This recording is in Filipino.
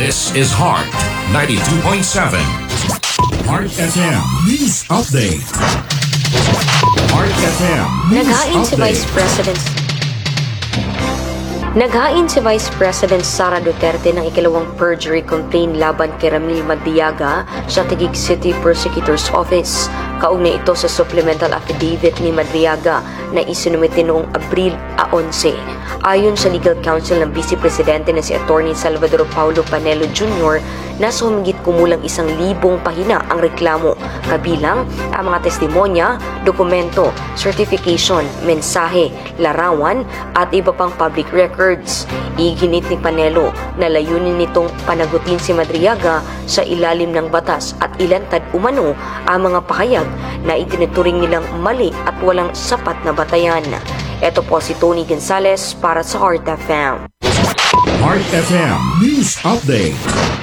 This is Heart 92.7. Heart FM News Update. Heart FM News Naghain si Update. Naghain si Vice President Sara Duterte ng ikalawang perjury complaint laban kay Ramil Madriaga sa Taguig City Prosecutor's Office. Kaugnay ito sa supplemental affidavit ni Madriaga na isinumite noong Abril 11. Ayon sa legal counsel ng Vice Presidente na si Attorney Salvador Paulo Panelo Jr., nasa humigit kumulang 1,000 pahina ang reklamo, kabilang ang mga testimonya, dokumento, certification, mensahe, larawan at iba pang public records. Iginit ni Panelo na layunin nitong panagutin si Madriaga sa ilalim ng batas at ilantad umano ang mga pahayag na itinuturing nilang mali at walang sapat na batayan. Ito po si Tony Gonzales para sa Heart FM. Heart FM News Update.